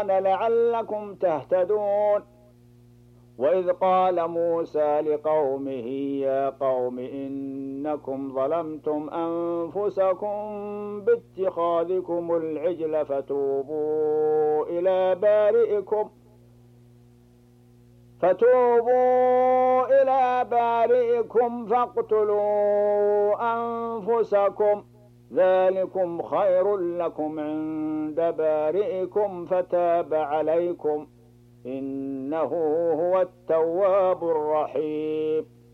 لعلكم تهتدون. وإذ قال موسى لقومه يا قوم إنكم ظلمتم أنفسكم باتخاذكم العجل فتوبوا إلى بارئكم فاقتلوا أنفسكم ذلكم خير لكم عند بارئكم فتاب عليكم إنه هو التواب الرحيم.